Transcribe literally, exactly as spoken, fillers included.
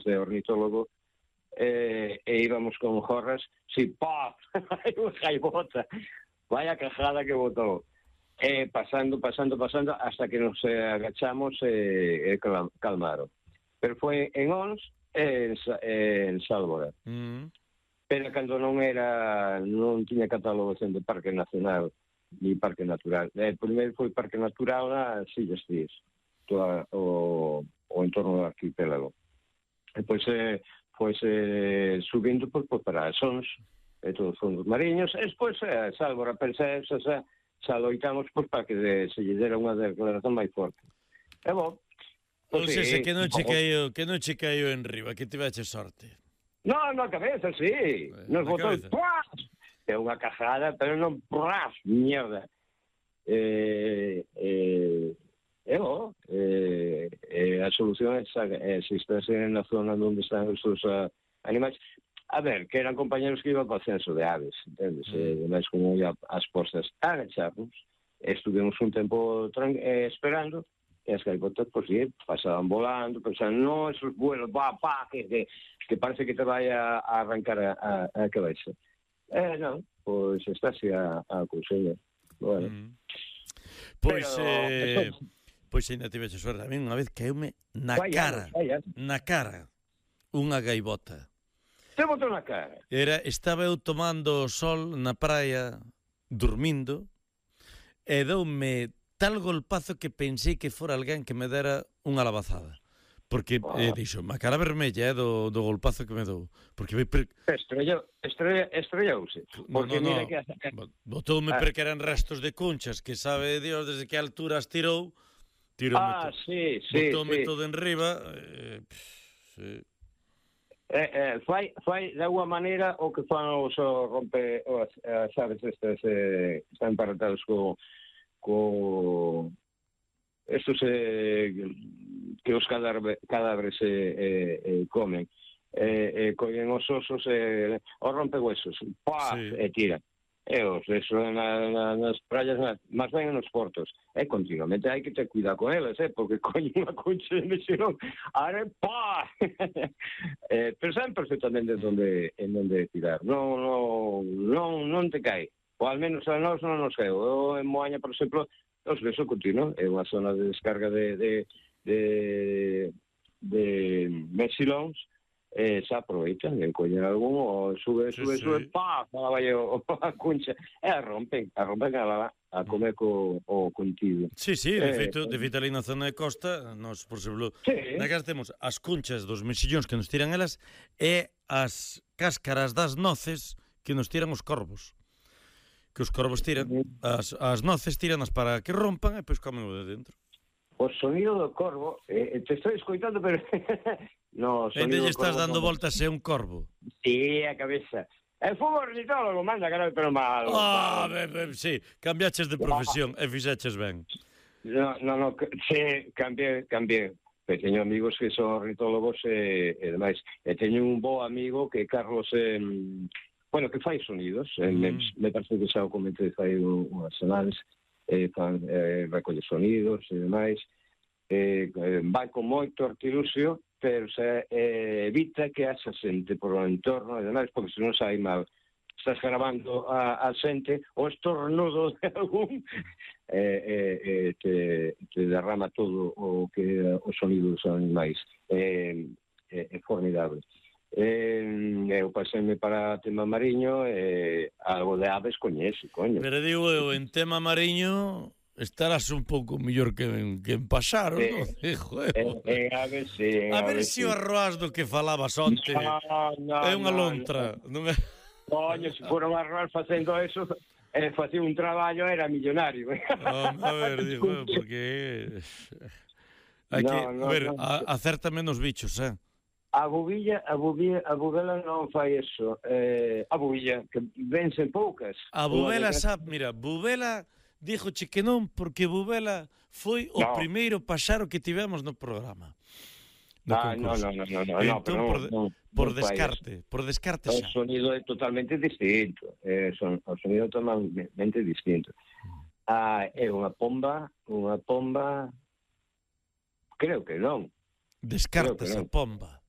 cartos de ornitólogo, e, e íbamos con jorras, si, pá, hai unha gaivota, vaya cajada que botou. E pasando, pasando, pasando, hasta que nos eh, agachamos e eh, eh, calmaron. Pero foi en Ons e en, en Sálvora. Mm. Pero cando non era, non tiña catálogo de Parque Nacional ni Parque Natural. Eh, primeiro foi Parque Natural nas Illas Cíes, toda o, o entorno do arquipélago. E pois eh, pois, eh, subindo por, por para as Ons, e todos os fondos mariños, e despois eh, Sálvora, pensé, xa, xa, xa loitamos pois, para que de, se lle dera unha declaración máis forte. E bon, Ou pues, seja, sí, que non che caiu, que non che caiu en riba, que tiveche sorte. No, na cabeza, sí. Eh, Nos botou, é unha cajada, pero non pras, mierda. Eh, eh, e bo, eh, eh, a solución é se estás na zona onde están os seus uh, animais. A ver, que eran compañeros que iban para o censo de aves, entendes? Mm. Eh, mais como ia as postas a agacharnos, estuvimos un tempo eh, esperando, e as gaivotas, pois, sí, pasaban volando, pensaban, no, esos vuelos, va, pa, que, que, que parece que te vai a, a arrancar a, a, a cabeza. Eh, non, pois, está así a, a cousiña. Bueno. Mm. Pois, Pero, eh, pois, ainda tivese suerte. A mí unha vez caeume na vaya, cara, vaya. na cara, unha gaivota. Te botou na cara? Era, estaba eu tomando o sol na praia, dormindo, e doume tal golpazo que pensei que fora alguén que me dera unha labazada. Porque, oh. eh, dixo, a cara vermella, eh, do, do golpazo que me dou. Porque me... Per... Estrellou, estrella, estrellause. Porque no, no, mira que... Botoume ah. porque eran restos de conchas, que sabe Dios desde que altura as tirou. Ah, to... sí, sí, Botoume sí. todo en riba. Eh, pff, sí. Eh, eh, fai, fai de alguma maneira o que fan os rompe as, as aves estas eh, están emparentados co, co estos eh, que os cadáveres, cadáveres eh, eh, eh, comen eh, eh, collen os osos eh, os rompehuesos, paz, sí. E tiran. E os, eso na, na, nas praias, na, máis ben nos portos. E continuamente hai que ter cuidado con elas, eh, porque coñen unha concha de mexerón, are, pá! eh, pero saben perfectamente en onde, en onde tirar. Non, non, non, non te cae. Ou al menos a nós non nos cae. Eu en Moaña, por exemplo, os beso continuo. É unha zona de descarga de, de, de, de mexilóns. Eh, se aproveitan, en coñer algún, o sube, sí, sube, sí. sube, pa, para vai o, a cuncha, e a rompen, a rompen a, a comer co, o contido. Sí, sí, de feito, eh, de feito ali na zona de costa, nos, por exemplo, sí. na casa temos as conchas dos mexillóns que nos tiran elas e as cáscaras das noces que nos tiran os corvos. Que os corvos tiran, as, as noces tiranas para que rompan e pois comen o de dentro. O sonido do corvo, eh, te estou escoitando, pero... no, Ende lle estás dando voltas a un corvo. Sí, a cabeza. El fútbol ornitólogo manda, caralho, pero mal. Ah, ben, ben, sí, cambiaches de profesión e fixeches ben. No, no, no, sí, cambié, cambié. Teño amigos que son ornitólogos e, e demais. E teño un bo amigo que Carlos, eh, bueno, que fai sonidos, mm. eh, me, me parece que xa o comenté, fai unhas semanas, eh, fan, eh, recolle sonidos e demais, eh, eh, vai con moito artiluxio, pero se eh, evita que haxa xente por o entorno e demais, porque se non sai mal. Estás grabando a, a xente, o estornudo de algún, eh, eh, eh, te, te derrama todo o que os sonidos dos animais. É eh, eh, formidable. Eh, eu paséme para tema mariño e eh, algo de aves coñece, coño. Pero digo eu, en tema mariño estarás un pouco mellor que en, que en Paxaro, sí. Non? En, en aves, sí. En a ver se si o arroz do que falabas onte no, no, é unha no, lontra. No. Non é? Coño, se fora un arroz facendo eso, eh, facía un traballo, era millonario. Oh, a ver, digo, porque... Hai que, no, no, a ver, no, a, acerta menos bichos, eh? A bubilla, a bubilla, a bubela non fai eso. Eh, a bubilla, que vencen poucas. A bubela, sabe, mira, bubela díjoche que non, porque bubela foi o no. primeiro paxaro que tivemos no programa. No ah, no, no, no, no, no, entón, no, por, no, por no descarte, por descarte xa. O sonido é totalmente distinto. Eh, son, o sonido é totalmente distinto. Ah, é unha pomba, unha pomba... Creo que non. Descartas a pomba.